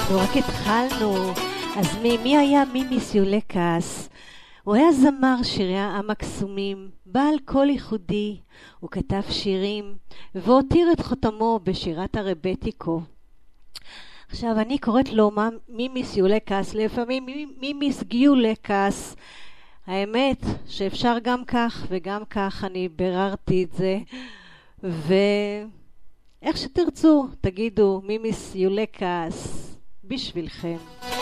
אנחנו רק התחלנו. אז מי היה מימיס יולקס? הוא היה זמר שירי העם הקסומים, בעל קול ייחודי. הוא כתב שירים והותיר את חותמו בשירת הרבטיקו. עכשיו אני קוראת לו מימיס יולקס, לפעמים מימיס גיולקס. האמת שאפשר גם כך וגם כך, אני ביררתי את זה. ואיך שתרצו תגידו מימיס יולקס בשבילכם.